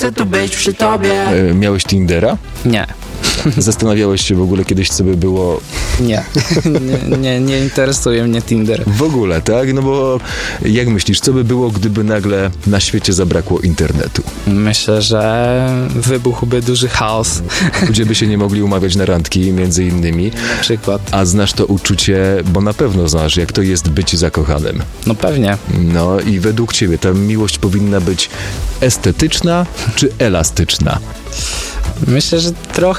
chcę tu być przy tobie. Miałeś Tindera? Nie. Zastanawiałeś się w ogóle kiedyś, co by było... Nie interesuje mnie Tinder. W ogóle, tak? No bo jak myślisz, co by było, gdyby nagle na świecie zabrakło internetu? Myślę, że wybuchłby duży chaos. Ludzie by się nie mogli umawiać na randki, między innymi. Na przykład. A znasz to uczucie, bo na pewno znasz, jak to jest być zakochanym. No pewnie. No i według ciebie ta miłość powinna być estetyczna czy elastyczna? Myślę, że